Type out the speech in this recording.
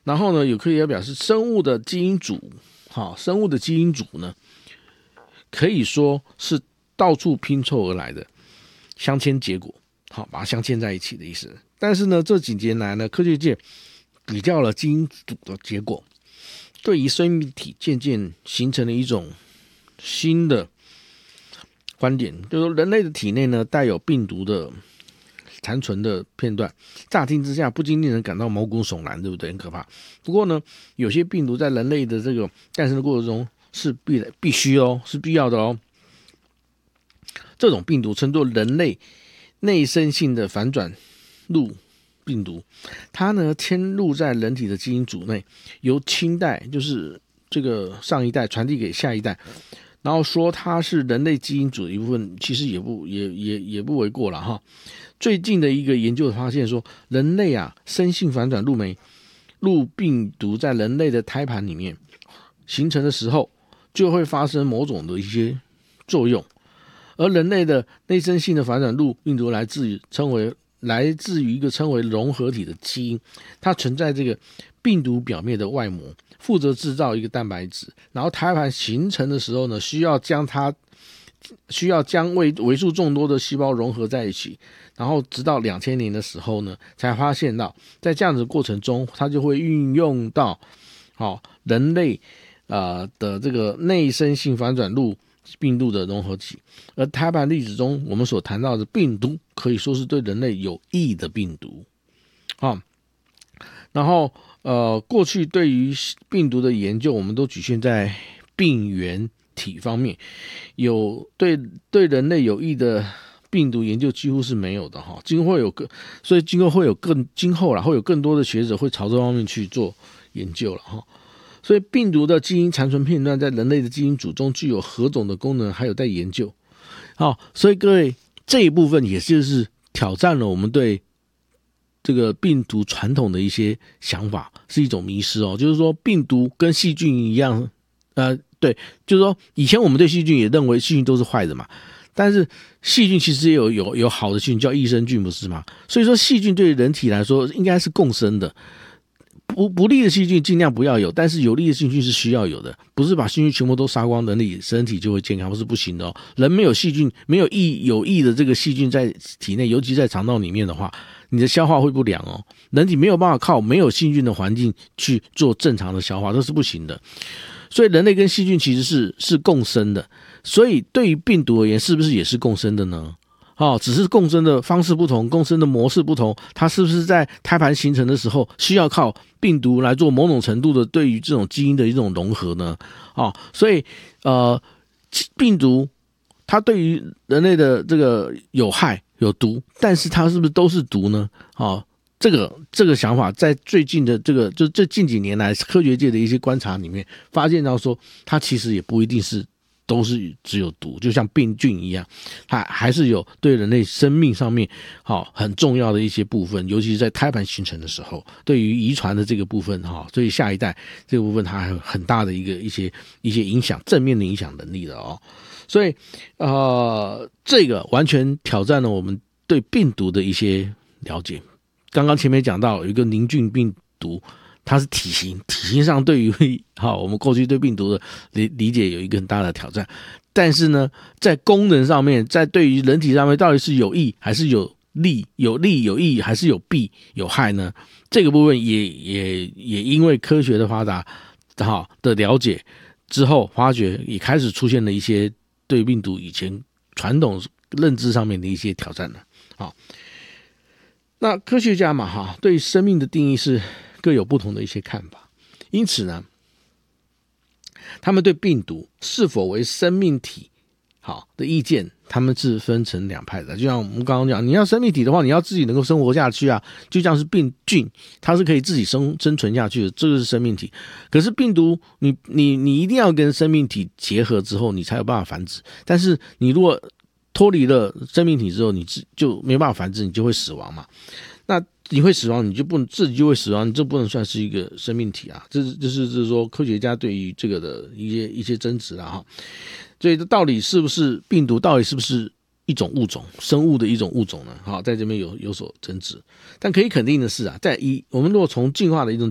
然后呢，有科学家表示，生物的基因组呢，可以说是到处拼凑而来的镶嵌结果，好，把它镶嵌在一起的意思。但是呢，这几年来呢，科学界比较了基因组的结果，对于生命体渐渐形成了一种新的观点，就是说人类的体内呢带有病毒的残存的片段，乍听之下不禁令人感到毛骨悚然，对不对？很可怕。不过呢，有些病毒在人类的这个诞生的过程中是必须哦，是必要的哦。这种病毒称作人类内生性的反转录病毒，它呢迁入在人体的基因组内，由亲代，就是这个上一代传递给下一代。然后说它是人类基因组的一部分，其实也不为过了哈。最近的一个研究发现说，人类生性反转录病毒在人类的胎盘里面形成的时候，就会发生某种的一些作用。而人类的内生性的反转录病毒来自于一个称为融合体的基因，它存在这个病毒表面的外膜，负责制造一个蛋白质，然后胎盘形成的时候呢，需要将为数众多的细胞融合在一起，然后直到2000年的时候呢，才发现到在这样子的过程中，它就会运用到人类的这个内生性反转录病毒的融合体。而胎盘例子中我们所谈到的病毒，可以说是对人类有益的病毒。然后过去对于病毒的研究，我们都局限在病原体方面，有对人类有益的病毒研究几乎是没有的哈。今后会有更多的学者会朝这方面去做研究了哈。所以病毒的基因残存片段在人类的基因组中具有何种的功能，还有待研究。所以各位，这一部分也就是挑战了我们对这个病毒传统的一些想法，是一种迷失哦。就是说病毒跟细菌一样，对，就是说以前我们对细菌也认为细菌都是坏的嘛，但是细菌其实也有好的细菌，叫益生菌，不是吗？所以说细菌对人体来说应该是共生的。不利的细菌尽量不要有，但是有利的细菌是需要有的，不是把细菌全部都杀光，身体就会健康，不是不行的哦。人没有细菌，没有有益的这个细菌在体内，尤其在肠道里面的话，你的消化会不良哦。人体没有办法靠没有细菌的环境去做正常的消化，这是不行的。所以人类跟细菌其实是共生的，所以对于病毒而言，是不是也是共生的呢？只是共生的方式不同，共生的模式不同，它是不是在胎盘形成的时候需要靠病毒来做某种程度的对于这种基因的一种融合呢？所以病毒它对于人类的这个有害有毒，但是它是不是都是毒呢？这个想法在最近的这近几年来科学界的一些观察里面发现到说，它其实也不一定是都是只有毒，就像病菌一样，它还是有对人类生命上面很重要的一些部分，尤其是在胎盘形成的时候，对于遗传的这个部分所以下一代这个部分它还有很大的一些影响，正面的影响能力的哦。所以这个完全挑战了我们对病毒的一些了解。刚刚前面讲到有一个凝菌病毒，它是体型上对于我们过去对病毒的理解有一个很大的挑战，但是呢，在功能上面，在对于人体上面到底是有益还是有利有益还是有弊有害呢？这个部分也因为科学的发达的了解之后，发觉也开始出现了一些对病毒以前传统认知上面的一些挑战了。那科学家嘛对生命的定义是各有不同的一些看法，因此呢，他们对病毒是否为生命体的意见，他们是分成两派的。就像我们刚刚讲，你要生命体的话，你要自己能够生活下去啊，就像是病菌，它是可以自己生存下去的，这个是生命体。可是病毒，你一定要跟生命体结合之后，你才有办法繁殖。但是你如果脱离了生命体之后，你就没办法繁殖，你就会死亡嘛。那你会死亡，你就不能自己就会死亡，你这不能算是一个生命体啊。这是说科学家对于这个的一些争执啦所以到底是不是病毒，到底是不是一种物种，生物的一种物种呢？在这边有所争执。但可以肯定的是我们如果从进化的一种